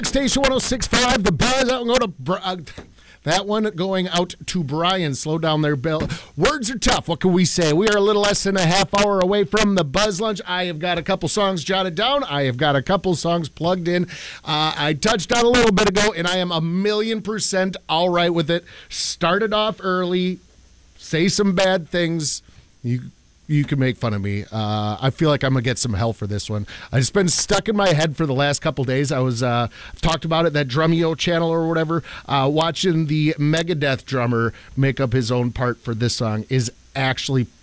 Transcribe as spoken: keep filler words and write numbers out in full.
Station one oh six point five, The Buzz. I'm going to... Br- uh, that one going out to Brian. Slow down there, Bill. Words are tough. What can we say? We are a little less than a half hour away from the Buzz Lunch. I have got a couple songs jotted down. I have got a couple songs plugged in. Uh, I touched on a little bit ago, and I am a million percent all right with it. Started off early. Say some bad things. You you can make fun of me. Uh, I feel like I'm going to get some hell for this one. It's been stuck in my head for the last couple days. I was, uh, I've talked about it, that Drumeo channel or whatever, uh, watching the Megadeth drummer make up his own part for this song is actually